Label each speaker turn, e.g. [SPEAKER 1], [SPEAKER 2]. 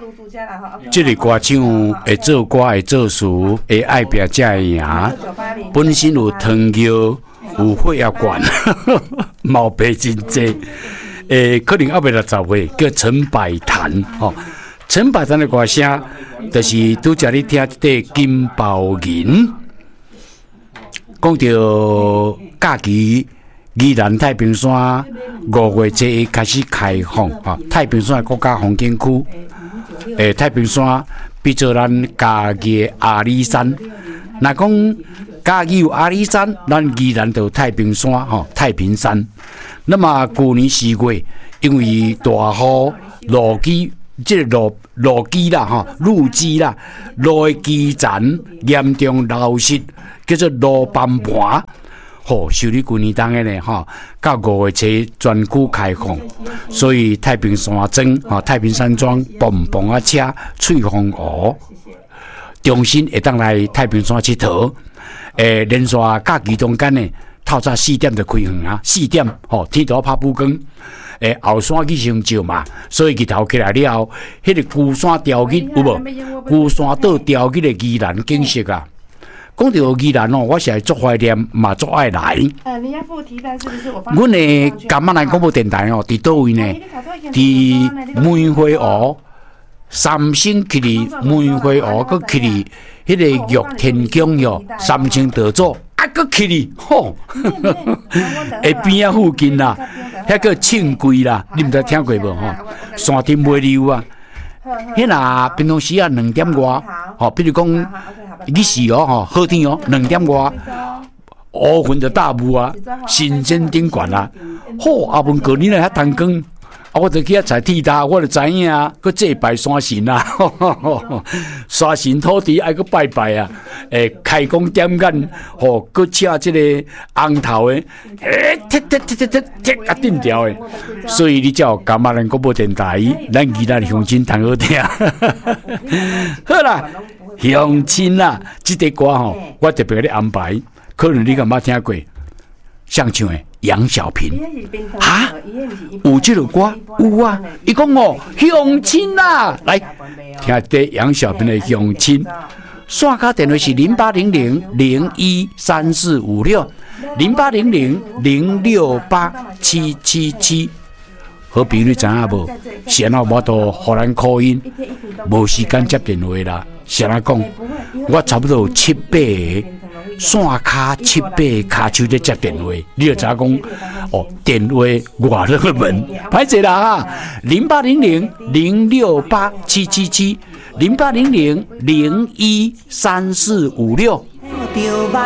[SPEAKER 1] 这个歌唱会做歌会做事会爱拼才会赢，本身有糖尿有血压管，毛病真多。可能还未60岁，叫陈百潭吼。陈百潭的歌声，就是拄则你听这个金包银，讲到假期。宜兰太平山5月7日开始开放哈，太平山国家风景区，太平山比做咱嘉义阿里山。那讲嘉义有阿里山，咱宜兰就太平山哈，太平山。那么去年4月，因为大雨路基，这个路基啦哈，路基啦，路的基层严重流失，叫做路崩盘。受理去年当的呢，到5月7专区开放，所以太平山庄太平山庄蹦蹦啊车翠峰湖，重新会当来太平山佚佗。连续假期中间呢，透早4点就开园啊，4点天都拍补光。后山去上照嘛，所以日头起来了后，迄个孤山钓鱼有无？孤山岛钓鱼的宜兰景色啊！讲到宜兰我是足怀念，嘛足爱来。
[SPEAKER 2] 人家附提单是不是？
[SPEAKER 1] 阮的甘马兰广播电台伫倒位呢？伫梅花湖3星去哩梅花湖，搁去哩迄个玉田宫哟，3星道座搁去哩边啊附近啦，遐个庆贵啦，你毋知听过无山顶买溜啊，迄若平常时2点外，比如讲。日时好天2点外，5分的大雾啊，新鲜顶悬啊，阿文过年来遐灯光，我就去遐采剃头，我就知影啊，佮祭拜山神啊，山神土地爱佮拜拜啊，开工点眼，佮请这个红头的，啊定调的，所以你叫甘马兰广播电台，咱宜兰乡亲谈好听，好啦。乡亲啊，这个歌我特别给你安排，可能你敢捌听过，像唱的杨小萍哈，有这首歌有啊，伊讲乡亲啊，来听这杨小萍的乡亲，线卡电话是0800-0134560，0800-068-777。好朋友你知影无？是安怎我都互咱 call in， 无时间接电话啦。是安怎讲？我差不多有7、8个线卡7、8个卡手在接电话，你就知影讲电话外热门，歹势啦0800-068-777，0800-0134560。